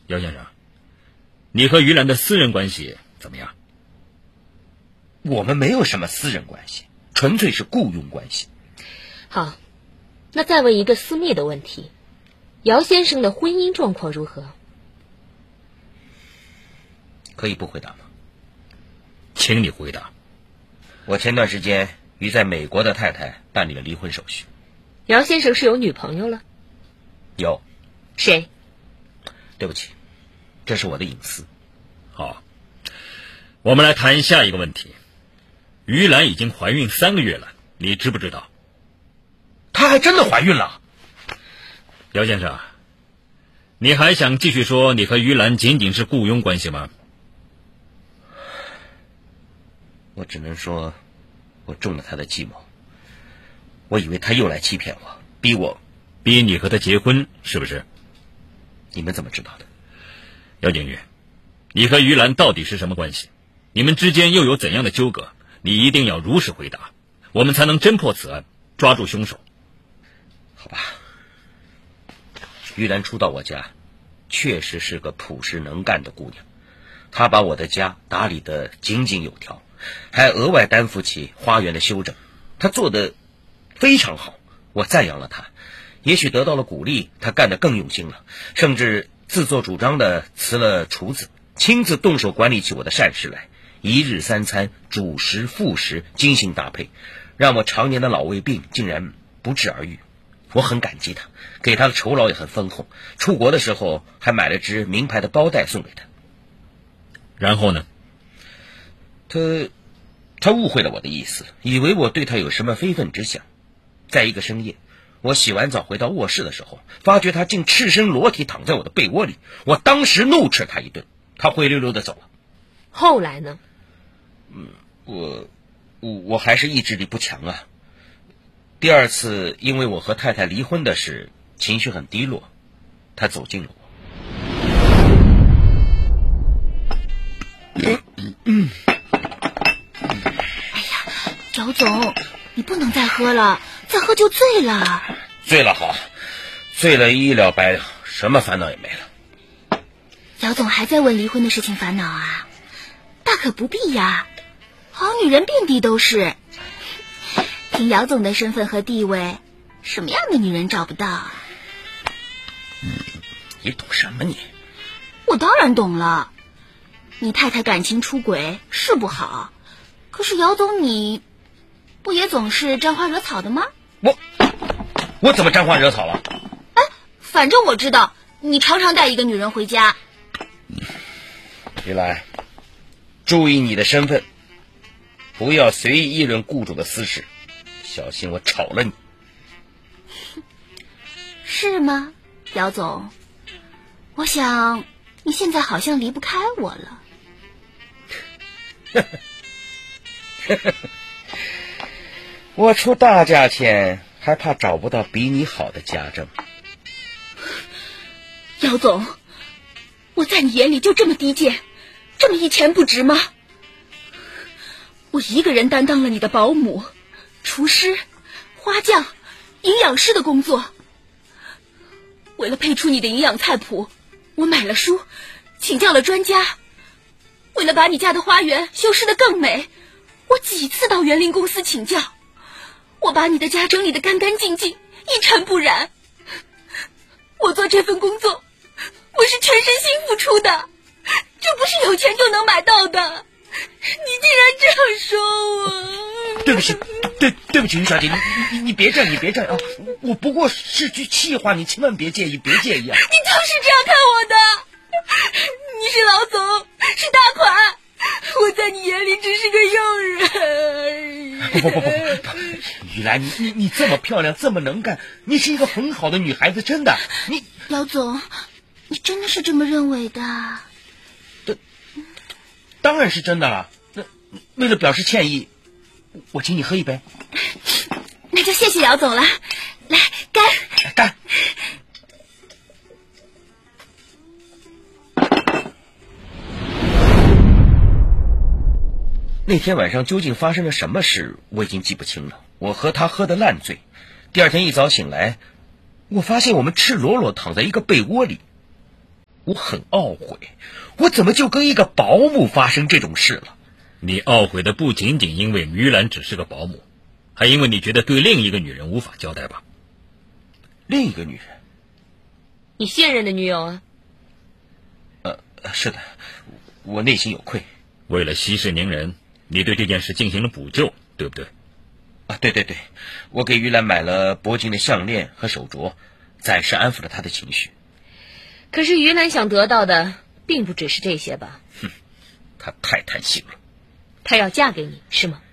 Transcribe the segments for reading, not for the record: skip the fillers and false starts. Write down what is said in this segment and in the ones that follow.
姚先生，你和于兰的私人关系怎么样？ 我们没有什么私人关系，纯粹是雇佣关系。 好，那再问一个私密的问题，姚先生的婚姻状况如何？ 可以不回答吗？ 请你回答。 我前段时间与在美国的太太办理了离婚手续。 姚先生是有女朋友了？ 有。 谁？ 对不起，这是我的隐私。 好，我们来谈下一个问题。于兰已经怀孕3个月了，你知不知道？ 她还真的怀孕了。 姚先生，你还想继续说你和于兰仅仅是雇佣关系吗？ 我只能说，我中了她的计谋。我以为她又来欺骗我，逼你和她结婚，是不是？ 你们怎么知道的？ 姚景玉，你和于兰到底是什么关系？你们之间又有怎样的纠葛？你一定要如实回答，我们才能侦破此案，抓住凶手。 好吧，于兰初到我家，确实是个朴实能干的姑娘。她把我的家打理得井井有条，还额外担负起花园的修整。她做得非常好，我赞扬了她。也许得到了鼓励，她干得更用心了，甚至自作主张地辞了厨子，亲自动手管理起我的膳食来。1日3餐，主食副食精心搭配，让我常年的老胃病竟然不治而愈。我很感激她，给她的酬劳也很丰厚，出国的时候还买了只名牌的包袋送给她。 然后呢？ 她误会了我的意思，以为我对她有什么非分之想。在一个深夜，我洗完澡回到卧室的时候，发觉她竟赤身裸体躺在我的被窝里。我当时怒斥她一顿，她灰溜溜地走了。 后来呢？ 我还是意志力不强啊。第二次因为我和太太离婚的事，情绪很低落，她走近了我。 哎呀，姚总，你不能再喝了，再喝就醉了。 醉了好，醉了一了百了，什么烦恼也没了。 姚总还在为离婚的事情烦恼啊？大可不必呀，好女人遍地都是。凭姚总的身份和地位，什么样的女人找不到？ 你懂什么你？ 我当然懂了。你太太感情出轨是不好，可是姚总你不也总是沾花惹草的吗？ 我怎么沾花惹草了？ 哎，反正我知道你常常带一个女人回家。 于兰，注意你的身份，不要随意议论雇主的私事，小心我炒了你。 是吗，姚总？我想你现在好像离不开我了。 我出大价钱，还怕找不到比你好的家政？ 姚总，我在你眼里就这么低贱，这么一钱不值吗？我一个人担当了你的保姆、厨师、花匠、营养师的工作。为了配出你的营养菜谱，我买了书，请教了专家。为了把你家的花园修饰得更美，我几次到园林公司请教。我把你的家整理得干干净净，一尘不染。我做这份工作，我是全身心付出的，这不是有钱就能买到的。你竟然这样说我！ 对不起，对不起，于小姐，你别这样，你别这样啊！我不过是句气话，你千万别介意，别介意啊！ 你就是这样看我的，你是老总，是大款，我在你眼里只是个佣人。 不，于兰，你这么漂亮，这么能干，你是一个很好的女孩子，真的。 姚总，你真的是这么认为的？ 当然是真的了。那为了表示歉意，我请你喝一杯。 那就谢谢姚总了。来，干！ 干！那天晚上究竟发生了什么事，我已经记不清了。我和他喝得烂醉，第二天一早醒来，我发现我们赤裸裸躺在一个被窝里。 我很懊悔，我怎么就跟一个保姆发生这种事了？ 你懊悔的不仅仅因为于兰只是个保姆，还因为你觉得对另一个女人无法交代吧？ 另一个女人？ 你现任的女友啊？ 是的，我内心有愧。 为了息事宁人，你对这件事进行了补救，对不对？ 对，我给于兰买了铂金的项链和手镯，暂时安抚了她的情绪。 可是于兰想得到的并不只是这些吧？ 她太贪心了。 她要嫁给你是吗？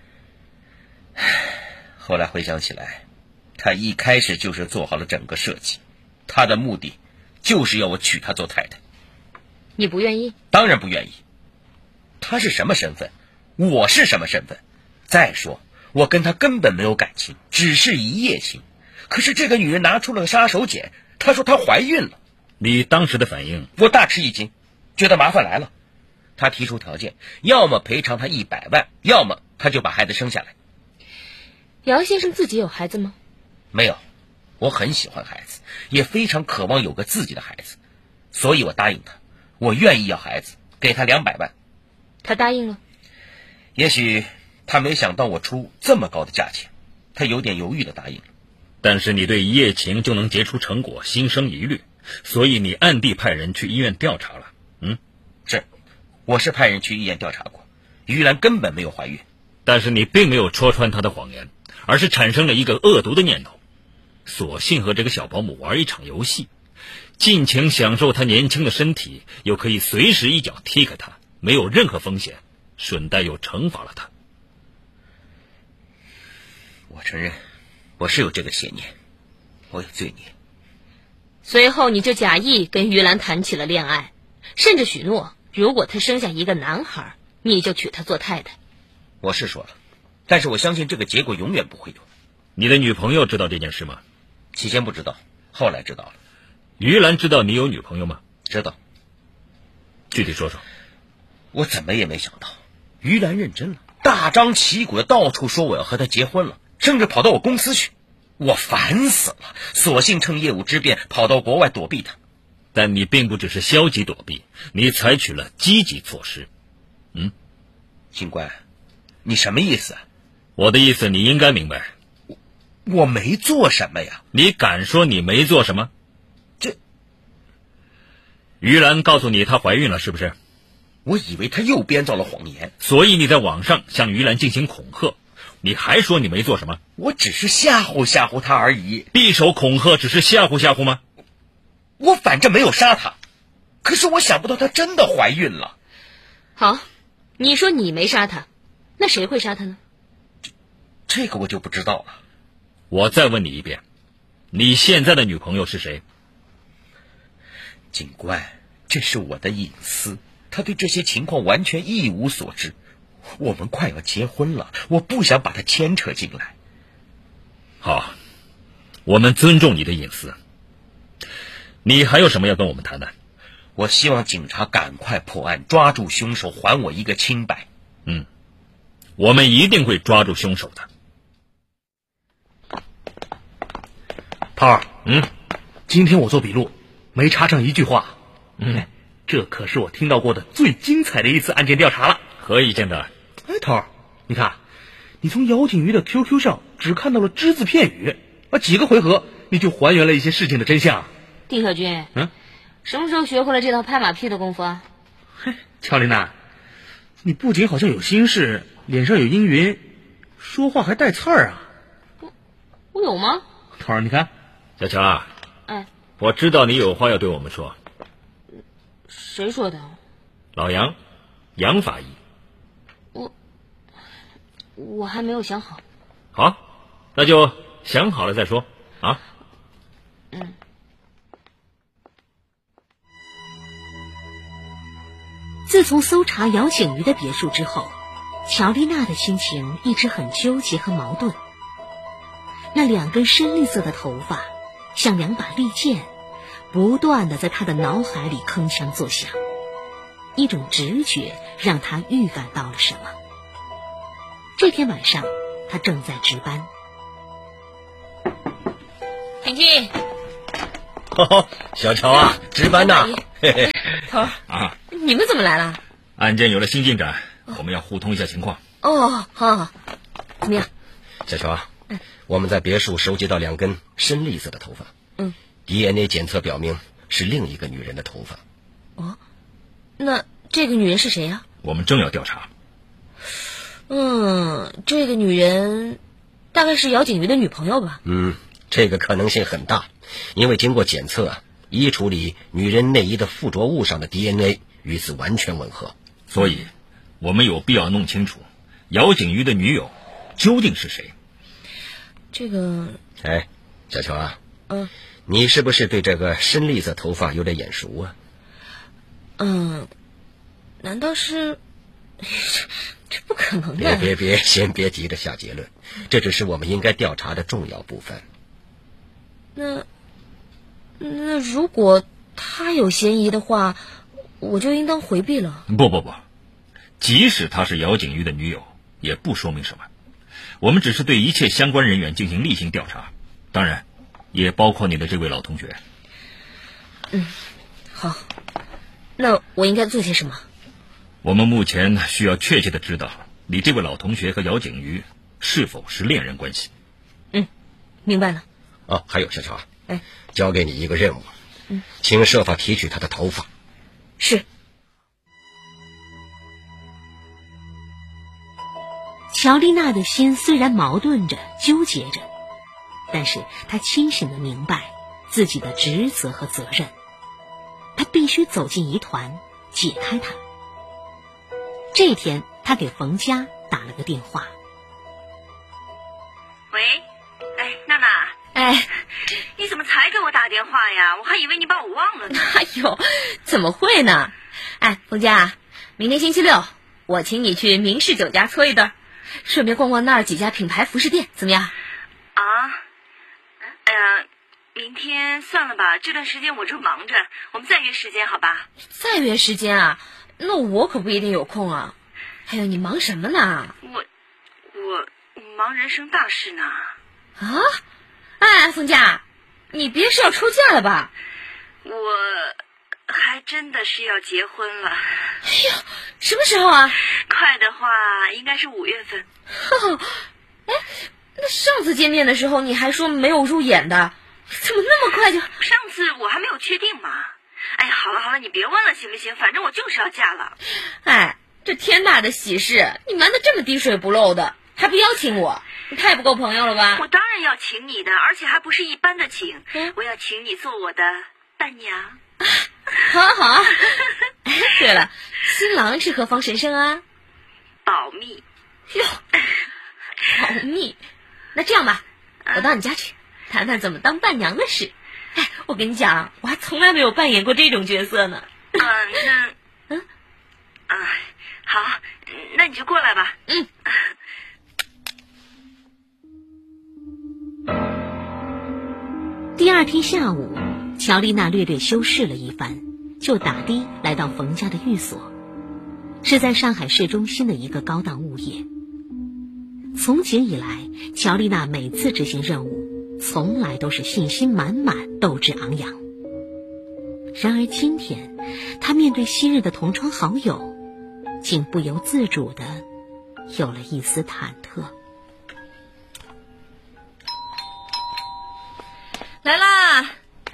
后来回想起来，她一开始就是做好了整个设计，她的目的就是要我娶她做太太。 你不愿意？ 当然不愿意。她是什么身份，我是什么身份？再说我跟她根本没有感情，只是一夜情。可是这个女人拿出了个杀手锏，她说她怀孕了。 你当时的反应？ 我大吃一惊，觉得麻烦来了。她提出条件，要么赔偿她100万，要么她就把孩子生下来。 姚先生自己有孩子吗？ 没有，我很喜欢孩子，也非常渴望有个自己的孩子，所以我答应他，我愿意要孩子，给他200万。 他答应了。 也许他没想到我出这么高的价钱，他有点犹豫的答应了。 但是你对一夜情就能结出成果心生疑虑，所以你暗地派人去医院调查了。 是，我是派人去医院调查过，于兰根本没有怀孕。 但是你并没有戳穿她的谎言，而是产生了一个恶毒的念头，索性和这个小保姆玩一场游戏，尽情享受她年轻的身体，又可以随时一脚踢开她，没有任何风险，顺带又惩罚了她。 我承认，我是有这个邪念，我有罪孽。 随后你就假意跟于兰谈起了恋爱，甚至许诺，如果她生下一个男孩，你就娶她做太太。 我是说了，但是我相信这个结果永远不会有。 你的女朋友知道这件事吗？ 起先不知道，后来知道了。 于兰知道你有女朋友吗？ 知道。 具体说说。 我怎么也没想到，于兰认真了，大张旗鼓的到处说我要和她结婚了，甚至跑到我公司去。我烦死了，索性趁业务之便跑到国外躲避她。 但你并不只是消极躲避，你采取了积极措施。 警官，你什么意思啊？ 我的意思你应该明白。 我没做什么呀。 你敢说你没做什么？于兰告诉你她怀孕了，是不是？ 我以为她又编造了谎言， 所以你在网上向于兰进行恐吓，你还说你没做什么？ 我只是吓唬吓唬她而已。 匕首恐吓只是吓唬吓唬吗？ 我反正没有杀她，可是我想不到她真的怀孕了。 好，你说你没杀她，那谁会杀她呢？ 这个我就不知道了。 我再问你一遍，你现在的女朋友是谁？ 警官，这是我的隐私，她对这些情况完全一无所知。我们快要结婚了，我不想把她牵扯进来。 好，我们尊重你的隐私。你还有什么要跟我们谈的？ 我希望警察赶快破案，抓住凶手，还我一个清白。 我们一定会抓住凶手的。 涛儿，今天我做笔录，没插上一句话。这可是我听到过的最精彩的一次案件调查了。 何以见得？ 涛儿，你看，你从姚景瑜的 QQ 上只看到了只字片语，几个回合你就还原了一些事情的真相。 丁小军，什么时候学会了这套拍马屁的功夫啊？ 乔琳娜，你不仅好像有心事，脸上有阴云，说话还带刺儿啊。 我有吗？ 涛儿，你看， 小乔啊，我知道你有话要对我们说。 谁说的？ 老杨，杨法医。 我还没有想好。 好，那就想好了再说啊。 自从搜查姚景瑜的别墅之后，乔丽娜的心情一直很纠结和矛盾。那2根深绿色的头发像2把利剑，不断地在她的脑海里铿锵作响。一种直觉让她预感到了什么。这天晚上，她正在值班。 婷婷， 小乔啊，值班呐！ 头儿啊， 你们怎么来了？ 案件有了新进展，我们要互通一下情况。 哦，好，怎么样？ 小乔啊，我们在别墅收集到2根深绿色的头发。DNA 检测表明是另一个女人的头发。 哦，那这个女人是谁呀？ 我们正要调查。 这个女人大概是姚景瑜的女朋友吧？ 这个可能性很大，因为经过检测，衣橱里女人内衣的附着物上的 DNA 与此完全吻合。 所以，我们有必要弄清楚姚景瑜的女友究竟是谁。 这个， 小乔啊，你是不是对这个深绿色头发有点眼熟啊？ 难道是？这不可能的。 先别急着下结论，这只是我们应该调查的重要部分。 那如果他有嫌疑的话，我就应当回避了。 不，即使她是姚景瑜的女友，也不说明什么。我们只是对一切相关人员进行例行调查，当然，也包括你的这位老同学。 好，那我应该做些什么？ 我们目前需要确切的知道你这位老同学和姚景瑜是否是恋人关系。 明白了。 还有小乔啊，交给你一个任务，请设法提取他的头发。 是。 乔丽娜的心虽然矛盾着、纠结着，但是她清醒地明白自己的职责和责任，她必须走进疑团，解开它。这天，她给冯家打了个电话。 喂，娜娜，你怎么才给我打电话呀？我还以为你把我忘了呢。 哎呦，怎么会呢？冯家，明天星期六，我请你去明氏酒家搓一顿，顺便逛逛那儿几家品牌服饰店，怎么样？ 明天算了吧，这段时间我正忙着，我们再约时间好吧？ 再约时间啊？那我可不一定有空啊。还有，你忙什么呢？ 我忙人生大事呢。 冯家，你别是要出嫁了吧？ 我还真的是要结婚了。 什么时候啊？ 快的话应该是5月份。 那上次见面的时候你还说没有入眼的，怎么那么快就？ 上次我还没有确定嘛。好了，你别问了行不行？反正我就是要嫁了。 这天大的喜事，你瞒得这么滴水不漏的，还不邀请我，你太不够朋友了吧？ 我当然要请你的，而且还不是一般的请，我要请你做我的伴娘。 好。对了，新郎是何方神圣啊？ 保密。 保密。那这样吧，我到你家去谈谈怎么当伴娘的事。我跟你讲，我还从来没有扮演过这种角色呢。 好，那你就过来吧。 第二天下午，乔丽娜略修饰了一番，就打的来到冯家的寓所，是在上海市中心的一个高档物业。从警以来，乔丽娜每次执行任务，从来都是信心满满、斗志昂扬。然而今天，她面对昔日的同窗好友，竟不由自主地有了一丝忐忑。 来啦！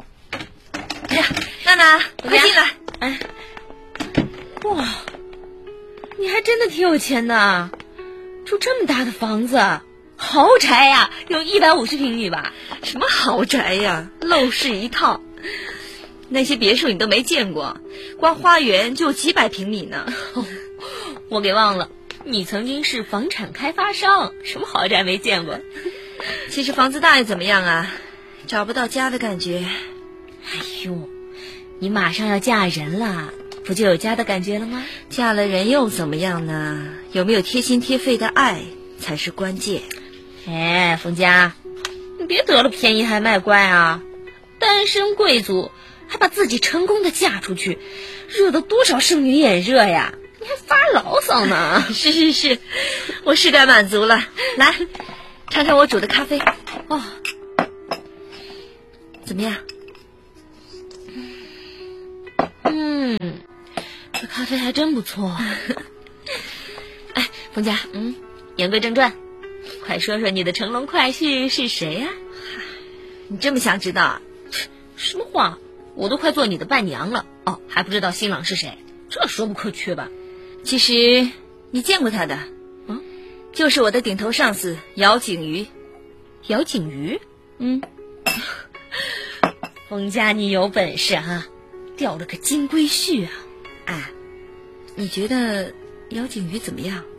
娜娜，快进来！哇，你还真的挺有钱的，住这么大的房子，豪宅呀，有150平米吧？ 什么豪宅呀，陋室一套。那些别墅你都没见过，光花园就几百平米呢。 我给忘了，你曾经是房产开发商，什么豪宅没见过？ 其实房子大又怎么样啊？找不到家的感觉。 你马上要嫁人了，不就有家的感觉了吗？ 嫁了人又怎么样呢？有没有贴心贴肺的爱才是关键。 冯家，你别得了便宜还卖乖啊！单身贵族还把自己成功的嫁出去，惹得多少剩女眼热呀！你还发牢骚呢？ 是，我是该满足了。来，尝尝我煮的咖啡。怎么样？ 这咖啡还真不错。哎，冯家，言归正传，快说说你的乘龙快婿是谁呀？ 你这么想知道啊？ 什么话？我都快做你的伴娘了，还不知道新郎是谁？这说不可缺吧？ 其实你见过他的，就是我的顶头上司姚景瑜。 姚景瑜？冯家你有本事啊，钓了个金龟婿啊！ 哎，你觉得姚景瑜怎么样？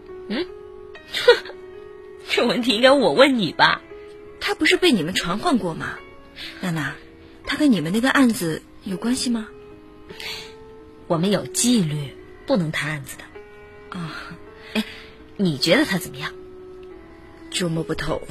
这问题应该我问你吧？ 他不是被你们传唤过吗？娜娜，他跟你们那个案子有关系吗？ 我们有纪律，不能谈案子的。哎，你觉得他怎么样？ 捉摸不透。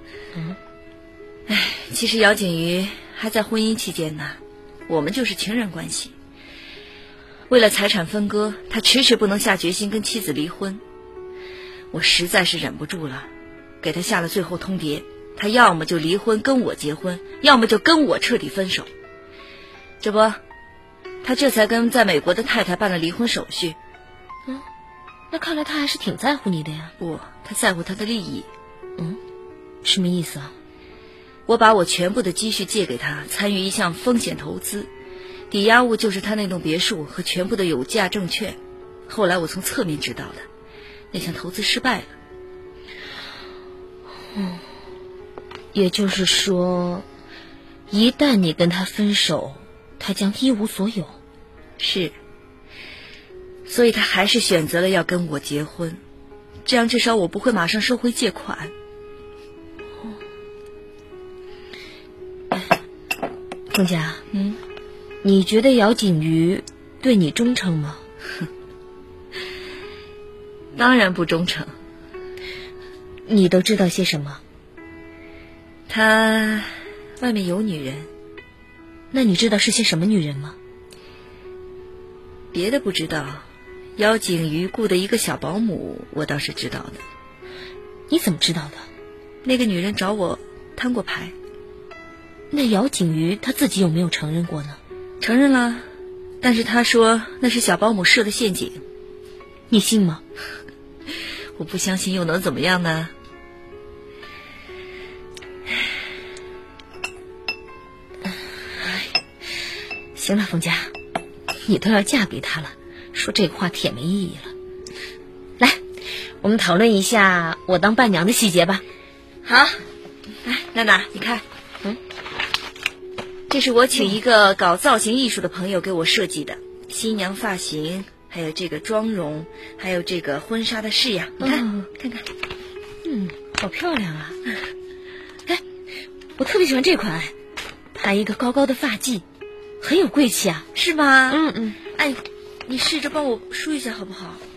其实姚景瑜还在婚姻期间呢，我们就是情人关系。为了财产分割，他迟迟不能下决心跟妻子离婚。我实在是忍不住了，给他下了最后通牒，他要么就离婚跟我结婚，要么就跟我彻底分手。这不，他这才跟在美国的太太办了离婚手续。 那看来他还是挺在乎你的呀。 不，他在乎他的利益。 什么意思啊？ 我把我全部的积蓄借给他，参与一项风险投资，抵押物就是他那栋别墅和全部的有价证券。后来我从侧面知道的，那项投资失败了。 也就是说，一旦你跟他分手，他将一无所有。 是，所以他还是选择了要跟我结婚，这样至少我不会马上收回借款。 凤家，你觉得姚景瑜对你忠诚吗？ 当然不忠诚。 你都知道些什么？ 他外面有女人。 那你知道是些什么女人吗？ 别的不知道，姚景瑜雇的一个小保姆我倒是知道的。 你怎么知道的？ 那个女人找我摊过牌。 那姚景瑜他自己有没有承认过呢？ 承认了，但是他说那是小保姆设的陷阱。 你信吗？ 我不相信又能怎么样呢？ 行了，冯家，你都要嫁给他了，说这个话铁没意义了。来，我们讨论一下我当伴娘的细节吧。 好，来，娜娜，你看，这是我请一个搞造型艺术的朋友给我设计的，新娘发型，还有这个妆容，还有这个婚纱的式样，你看，看看， 好漂亮啊！哎，我特别喜欢这款，盘一个高高的发髻，很有贵气啊， 是吗？ 嗯。 哎，你试着帮我梳一下好不好？